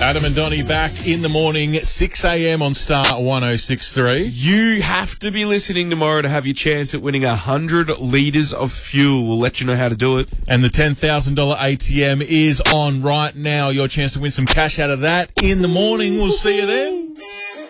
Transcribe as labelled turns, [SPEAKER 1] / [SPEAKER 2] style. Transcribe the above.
[SPEAKER 1] Adam and Donnie back in the morning, 6 a.m. on Star 106.3.
[SPEAKER 2] You have to be listening tomorrow to have your chance at winning 100 litres of fuel. We'll let you know how to do it.
[SPEAKER 1] And the $10,000 ATM is on right now. Your chance to win some cash out of that in the morning. We'll see you then.